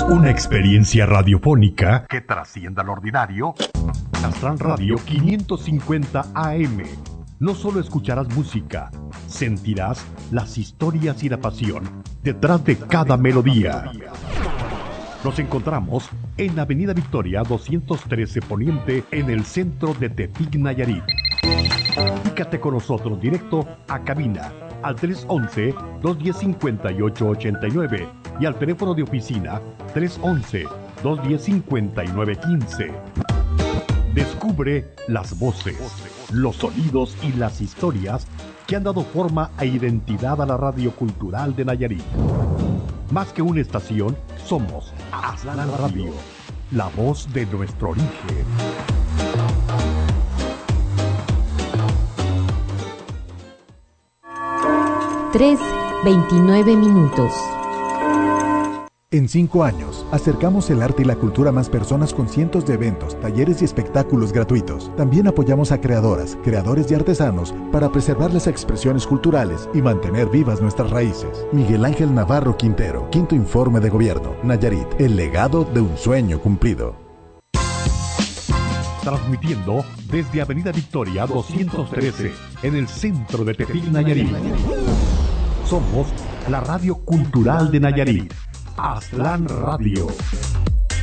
Una experiencia radiofónica que trascienda lo ordinario. Aztlán Radio 550 AM. No solo escucharás música, sentirás las historias y la pasión detrás de cada melodía. Nos encontramos en Avenida Victoria 213 Poniente, en el centro de Tepic, Nayarit. Comunícate con nosotros directo a cabina al 311-210-5889 y al teléfono de oficina 311-210-5915. Descubre las voces, los sonidos y las historias que han dado forma e identidad a la radio cultural de Nayarit. Más que una estación, somos Aztlán Radio, la voz de nuestro origen. 3:29 minutos. En 5 años, acercamos el arte y la cultura a más personas con cientos de eventos, talleres y espectáculos gratuitos. También apoyamos a creadoras, creadores y artesanos para preservar las expresiones culturales y mantener vivas nuestras raíces. Miguel Ángel Navarro Quintero, Quinto Informe de Gobierno, Nayarit, el legado de un sueño cumplido. Transmitiendo desde Avenida Victoria 213, en el centro de Tepic, Nayarit. Somos la radio cultural de Nayarit. Aztlán Radio.